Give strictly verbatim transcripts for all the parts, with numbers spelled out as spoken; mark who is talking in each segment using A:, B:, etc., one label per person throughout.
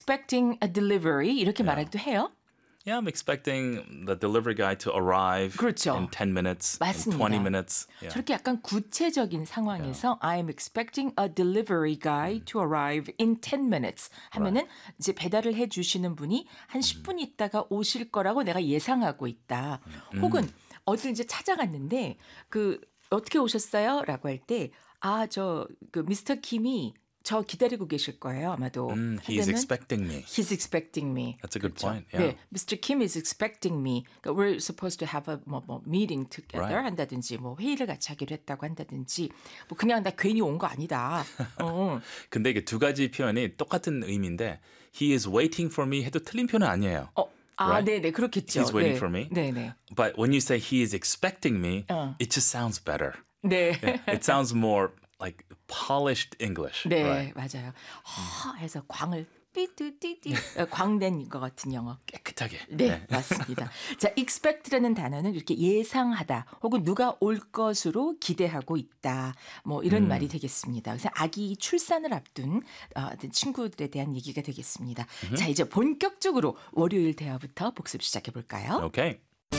A: expecting a delivery 이렇게
B: Yeah.
A: 말하기도 해요.
B: Yeah, I'm expecting the delivery guy to arrive
A: 그렇죠.
B: in ten minutes,
A: 맞습니다.
B: in twenty minutes. Yeah.
A: 저렇게 약간 구체적인 상황에서 I'm expecting a delivery guy to arrive in ten minutes 하면은 이제 배달을 해 주시는 분이 한 십 분 있다가 오실 거라고 내가 예상하고 있다. 혹은 어딜 이제 찾아갔는데 그 어떻게 오셨어요? 라고 할 때 아, 저 그 미스터 김이 저 기다리고 계실 거예요, 아마도.
B: Mm, he is
A: 한다면
B: expecting me.
A: He's expecting me.
B: That's a good
A: 그렇죠?
B: point. Yeah.
A: 네, 미스터 Kim is expecting me. 그러니까 we're supposed to have a 뭐, 뭐 meeting together
B: Right.
A: 한다든지, 뭐 회의를 같이 하기로 했다고 한다든지, 뭐 그냥 나 괜히 온 거 아니다. 어.
B: 근데 이게 두 가지 표현이 똑같은 의미인데 he is waiting for me 해도 틀린 표현은 아니에요.
A: 어, 아,
B: Right?
A: 네, 네, 그렇겠죠.
B: He's waiting
A: 네.
B: for me.
A: 네, 네,
B: But when you say he is expecting me,
A: 어.
B: it just sounds better.
A: 네.
B: It sounds more like polished English.
A: 네,
B: Right?
A: 맞아요. 허 해서 광을 삐뚜띠띠 광된 것 같은 영어.
B: 깨끗하게.
A: 네, 맞습니다. 자, expect라는 단어는 이렇게 예상하다 혹은 누가 올 것으로 기대하고 있다. 뭐 이런 음. 말이 되겠습니다. 그래서 아기 출산을 앞둔 어, 친구들에 대한 얘기가 되겠습니다. 음. 자, 이제 본격적으로 월요일 대화부터 복습 시작해 볼까요?
B: Okay.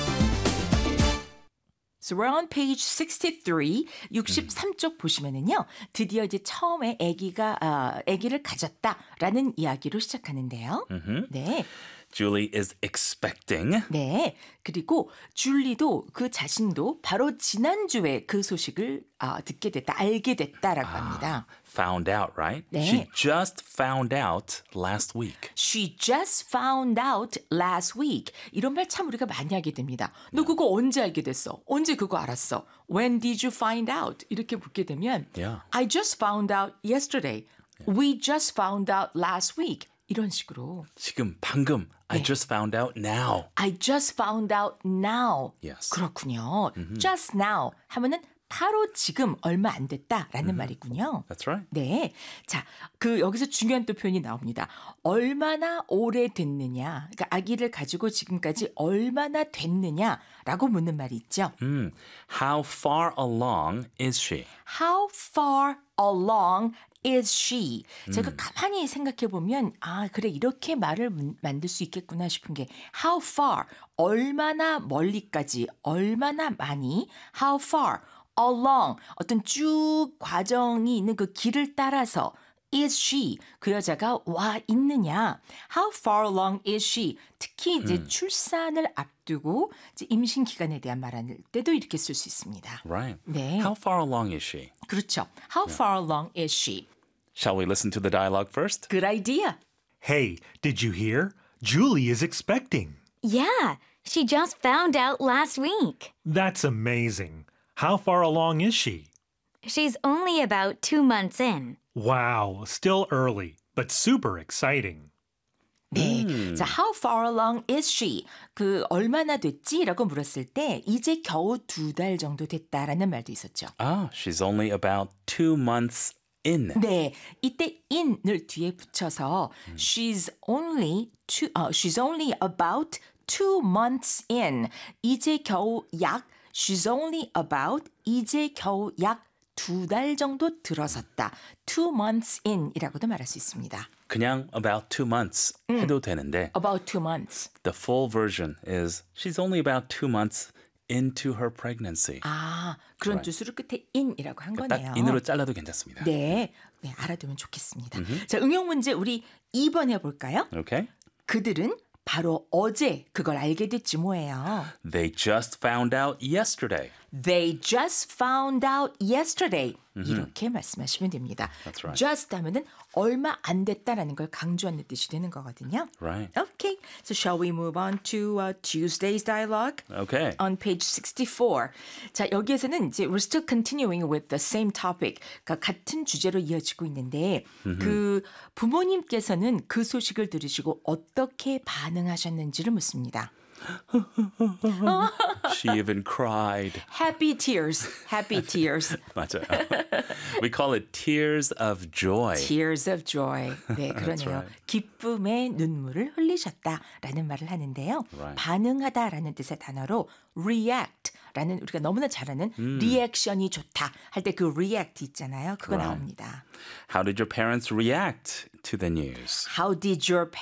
A: So we're on page sixty-three, 육십삼 쪽 보시면은요. 드디어 이제 처음에 아기가 아, 아기를 가졌다라는 이야기로 시작하는데요.
B: Mm-hmm.
A: 네.
B: Julie is expecting.
A: 네. 그리고 줄리도 그 자신도 바로 지난주에 그 소식을 아, 듣게 됐다, 알게 됐다라고 합니다.
B: Found out, right?
A: 네.
B: She just found out last week.
A: She just found out last week. 이런 말 참 우리가 많이 하게 됩니다. 너 그거 언제 알게 됐어? 언제 그거 알았어? When did you find out? 이렇게 묻게 되면
B: Yeah.
A: I just found out yesterday. We just found out last week. 이런 식으로
B: 지금 방금 I
A: 네.
B: just found out now.
A: I just found out now.
B: Yes.
A: 그렇군요. Just now 하면은 바로 지금 얼마 안 됐다라는
B: Mm-hmm.
A: 말이군요.
B: That's right.
A: 네. 자, 그 여기서 중요한 또 표현이 나옵니다. 얼마나 오래됐느냐. 그러니까 아기를 가지고 지금까지 얼마나 됐느냐라고 묻는 말이 있죠.
B: Mm. How far along is she?
A: How far along is she? 제가 가만히 생각해 보면 아, 그래 이렇게 말을 문- 만들 수 있겠구나 싶은 게 how far 얼마나 멀리까지 얼마나 많이 how far along 어떤 쭉 과정이 있는 그 길을 따라서 is she 그 여자가 와 있느냐 how far along is she 특히 이제
B: 음.
A: 출산을 앞두고 이제 임신 기간에 대한 말할 때도 이렇게 쓸 수 있습니다.
B: Right.
A: 네.
B: How far along is she?
A: 그렇죠. How far along is she?
B: Shall we listen to the dialogue first?
A: Good idea.
C: Hey, did you hear? Julie is expecting.
D: Yeah, she just found out last week.
C: That's amazing. How far along is she?
D: She's only about two months in.
C: Wow, still early, but super exciting.
A: 네. 자, how far along is she? 그 얼마나 됐지?라고 물었을 때 이제 겨우 두 달 정도 됐다라는 말도 있었죠.
B: Ah, she's only about two months in.
A: 네, 이때 in을 뒤에 붙여서 she's only two, 어, she's only about two months in. 이제 겨우 약 she's only about 이제 겨우 약 두 달 정도 들어섰다. two months in이라고도 말할 수 있습니다.
B: 그냥 about two months 해도 되는데
A: About two months.
B: the full version is she's only about two months into her pregnancy.
A: 아, 그런
B: Right.
A: 뜻으로 끝에 in이라고 한
B: 딱
A: 거네요.
B: 인으로 잘라도 괜찮습니다.
A: 네, 네, 알아두면 좋겠습니다. 자, 응용 문제 우리 이 번 해볼까요?
B: Okay?
A: 그들은 바로 어제 그걸 알게 됐지 뭐예요.
B: They just found out yesterday.
A: They just found out yesterday. 이렇게 말씀하시면 됩니다.
B: That's right.
A: Just 하면은 얼마 안 됐다라는 걸 강조하는 뜻이 되는 거거든요.
B: Right.
A: Okay, so shall we move on to uh, Tuesday's dialogue?
B: Okay.
A: On page sixty-four. 자, 여기에서는 이제 we're still continuing with the same topic. 그러니까 같은 주제로 이어지고 있는데 그 부모님께서는 그 소식을 들으시고 어떻게 반응하셨는지를 묻습니다.
B: She even cried.
A: Happy tears, happy tears,
B: 맞아요. We call it tears of joy.
A: tears of joy. 네, 그러네요.
B: right.
A: 기쁨의 눈물을 흘리셨다라는 말을 하는데요.
B: Right.
A: 반응하다라는 뜻의 단어로 react 라는 우리가 너무나 잘 아는 리액션이 좋다 할 때 그 react 있잖아요. 그거
B: Right.
A: 나옵니다.
B: How did your parents react to the news?
A: How did your